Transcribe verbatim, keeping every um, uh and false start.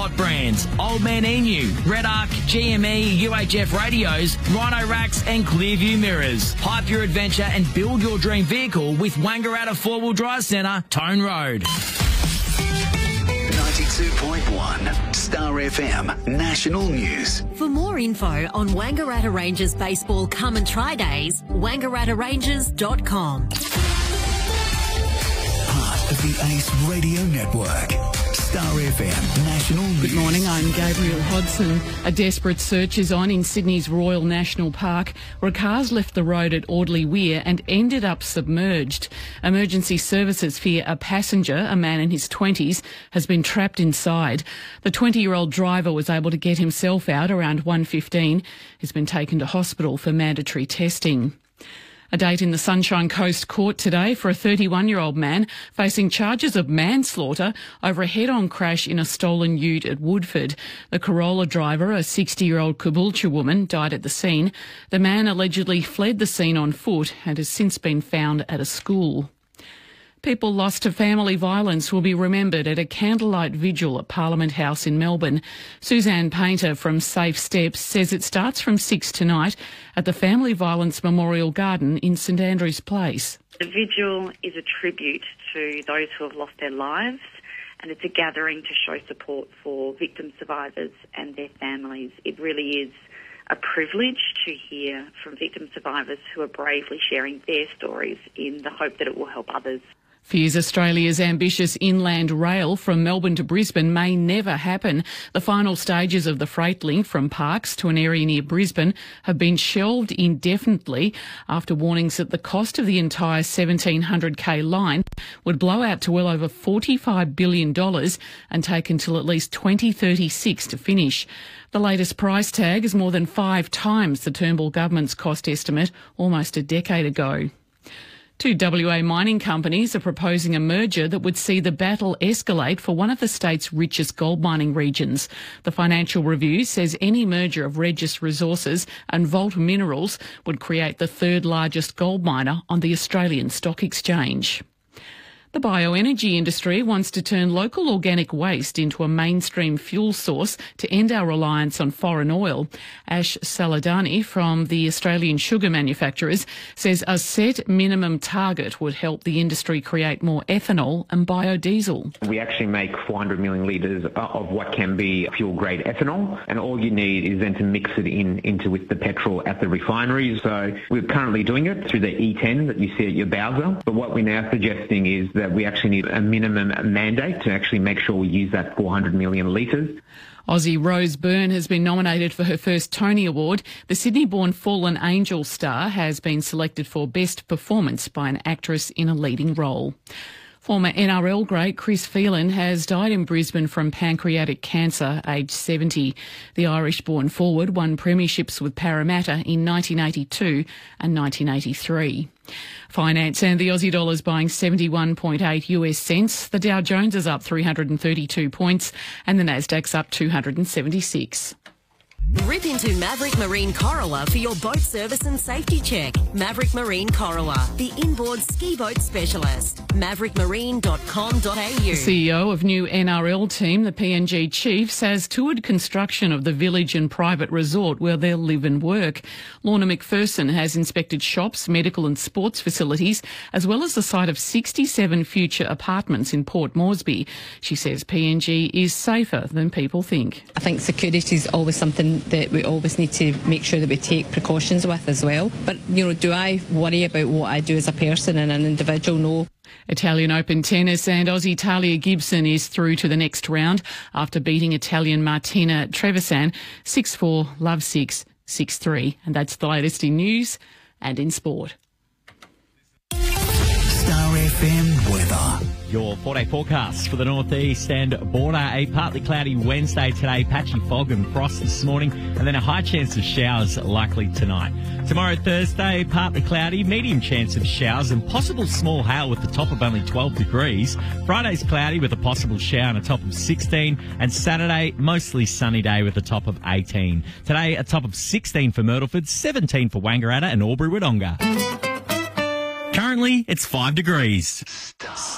Stock brands, Old Man Emu, Red Arc, G M E, U H F radios, Rhino racks and Clearview mirrors. Hype your adventure and build your dream vehicle with Wangaratta Four Wheel Drive Centre, Tone Road. ninety-two point one Star F M National News. For more info on Wangaratta Rangers Baseball Come and Try Days, wangaratta rangers dot com. Part of the Ace Radio Network. Star F M National News. Good morning, I'm Gabriel Hodson. A desperate search is on in Sydney's Royal National Park, where cars left the road at Audley Weir and ended up submerged. Emergency services fear a passenger, a man in his twenties, has been trapped inside. The twenty-year-old driver was able to get himself out around one fifteen. He's been taken to hospital for mandatory testing. A date in the Sunshine Coast Court today for a thirty-one-year-old man facing charges of manslaughter over a head-on crash in a stolen ute at Woodford. The Corolla driver, a sixty-year-old Caboolture woman, died at the scene. The man allegedly fled the scene on foot and has since been found at a school. People lost to family violence will be remembered at a candlelight vigil at Parliament House in Melbourne. Suzanne Painter from Safe Steps says it starts from six tonight at the Family Violence Memorial Garden in St Andrews Place. The vigil is a tribute to those who have lost their lives, and it's a gathering to show support for victim survivors and their families. It really is a privilege to hear from victim survivors who are bravely sharing their stories in the hope that it will help others. Fears Australia's ambitious inland rail from Melbourne to Brisbane may never happen. The final stages of the freight link from Parkes to an area near Brisbane have been shelved indefinitely after warnings that the cost of the entire seventeen hundred k line would blow out to well over forty-five billion dollars and take until at least twenty thirty-six to finish. The latest price tag is more than five times the Turnbull government's cost estimate almost a decade ago. Two W A mining companies are proposing a merger that would see the battle escalate for one of the state's richest gold mining regions. The Financial Review says any merger of Regis Resources and Vault Minerals would create the third largest gold miner on the Australian Stock Exchange. The bioenergy industry wants to turn local organic waste into a mainstream fuel source to end our reliance on foreign oil. Ash Saladani from the Australian Sugar Manufacturers says a set minimum target would help the industry create more ethanol and biodiesel. We actually make four hundred million litres of what can be fuel-grade ethanol, and all you need is then to mix it in into with the petrol at the refineries. So we're currently doing it through the E ten that you see at your Bowser, but what we're now suggesting is that we actually need a minimum mandate to actually make sure we use that four hundred million litres. Aussie Rose Byrne has been nominated for her first Tony Award. The Sydney-born Fallen Angel star has been selected for Best Performance by an actress in a leading role. Former N R L great Chris Phelan has died in Brisbane from pancreatic cancer, aged seventy. The Irish-born forward won premierships with Parramatta in nineteen eighty-two and nineteen eighty-three. Finance and the Aussie dollar is buying seventy-one point eight US cents. The Dow Jones is up three hundred thirty-two points and the Nasdaq's up two hundred seventy-six. Rip into Maverick Marine Corolla for your boat service and safety check. Maverick Marine Corolla, the inboard ski boat specialist. maverick marine dot com dot a u. The C E O of new N R L team, the P N G Chiefs, has toured construction of the village and private resort where they'll live and work. Lorna McPherson has inspected shops, medical and sports facilities, as well as the site of sixty-seven future apartments in Port Moresby. She says P N G is safer than people think. I think security is always something that we always need to make sure that we take precautions with as well. But, you know, do I worry about what I do as a person and an individual? No. Italian Open tennis and Aussie Talia Gibson is through to the next round after beating Italian Martina Trevisan six four, love six, six three. And that's the latest in news and in sport. Star F M weather. Your four-day forecast for the northeast and border. A partly cloudy Wednesday today, patchy fog and frost this morning, and then a high chance of showers likely tonight. Tomorrow, Thursday, partly cloudy, medium chance of showers and possible small hail with a top of only twelve degrees. Friday's cloudy with a possible shower and a top of sixteen. And Saturday, mostly sunny day with a top of eighteen. Today, a top of sixteen for Myrtleford, seventeen for Wangaratta and Albury-Wodonga. Currently, it's five degrees.